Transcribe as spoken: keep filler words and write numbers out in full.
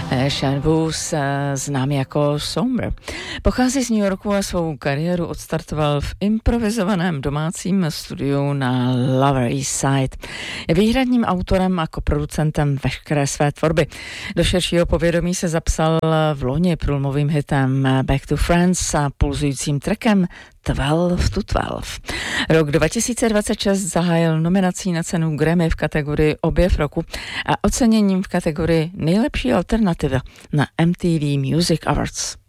Sean Woos, známý jako Somber. Pochází z New Yorku a svou kariéru odstartoval v improvizovaném domácím studiu na Lower East Side. Je výhradním autorem a koproducentem veškeré své tvorby. Do širšího povědomí se zapsal v loni průlomovým hitem Back to France a pulzujícím trackem twelve to twelve. Rok dva tisíce dvacet šest zahájil nominací na cenu Grammy v kategorii Objev roku a oceněním v kategorii Nejlepší alternativa na M T V Music Awards.